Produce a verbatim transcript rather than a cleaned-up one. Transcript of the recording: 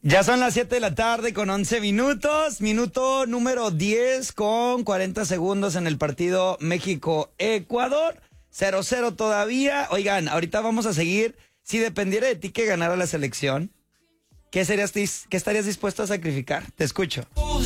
Ya son las siete de la tarde con once minutos, minuto número diez con cuarenta segundos en el partido México-Ecuador, cero cero todavía. Oigan, ahorita vamos a seguir. Si dependiera de ti que ganara la selección, ¿qué serías, qué estarías dispuesto a sacrificar? Te escucho.